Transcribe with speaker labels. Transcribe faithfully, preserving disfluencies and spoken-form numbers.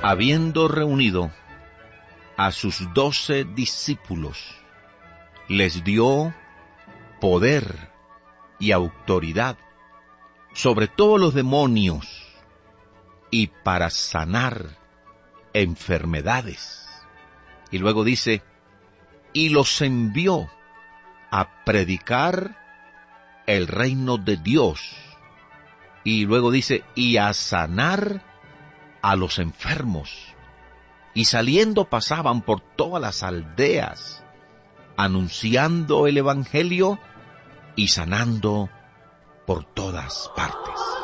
Speaker 1: habiendo reunido a sus doce discípulos, les dio poder y autoridad sobre todos los demonios y para sanar enfermedades. Y luego dice, y los envió a predicar el reino de Dios. Y luego dice, y a sanar a los enfermos. Y saliendo pasaban por todas las aldeas, anunciando el evangelio y sanando por todas partes.